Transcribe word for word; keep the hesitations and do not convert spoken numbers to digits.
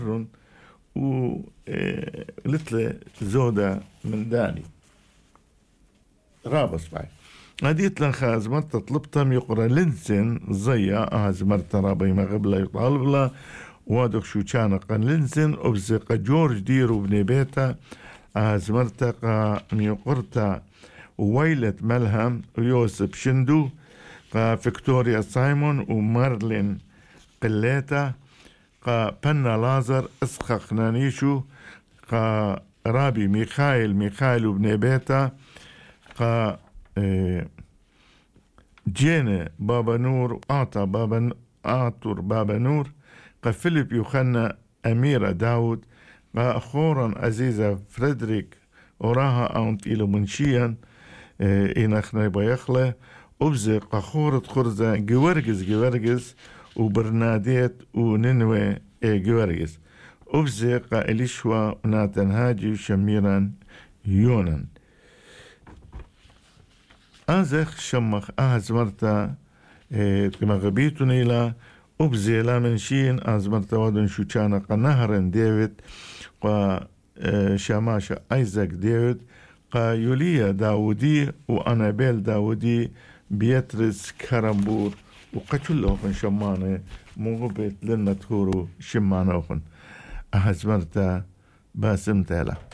ولتلة زودة من داني رابص باي هديت لنخا زمرت طلبتم يقرأ لنسن زيا أزمرت رابي ما قبل يطالب له وادخ شو كان قن لنسن أبزق جورج ديرو بني بيتا أزمرت قا ميقرتا وويلة ملهم ويوسف شندو قا فيكتوريا سايمون ومارلين قليتا قا بنا لازر اسخخ نانيشو قا رابي ميخائيل ميخائيل وبني بيتا قا اه جينة بابا نور آتا بابا آتور بابا نور قا فيليب يوخنا أميرة داود قا خورا عزيزة فريدريك وراها أونت إلو منشيا اه إنخنا بيخلة أبزي قا خورة خرزة جوارجز جوارجز وبرناديت وننوي اه جوارجز أبزي قا إليشوا وناتن هاجي وشميرا يونان أزخ شمخ أزمرتا كما غبيتو نيلا أبزي لا منشين أزمرتا ودن شو كان قنهرن ديفيد و شاماشا أيزاك ديفيد قا يوليا داودي وأنابيل داودي بيترس كرمبور وقتلوهن شمانة مغبت لنا تهورو شمانوهن أزمرتا باسم تالا